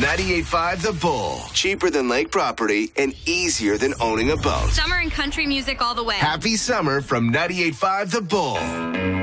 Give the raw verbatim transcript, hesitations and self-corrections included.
ninety-eight point five The Bull. Cheaper than lake property and easier than owning a boat. Summer and country music all the way. Happy summer from ninety-eight point five The Bull.